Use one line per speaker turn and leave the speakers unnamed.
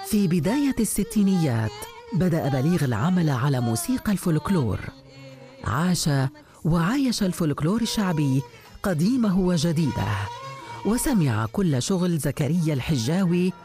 في بداية الستينيات بدأ بليغ العمل على موسيقى الفولكلور. عاش وعايش الفولكلور الشعبي قديمه وجديده، وسمع كل شغل زكريا الحجاوي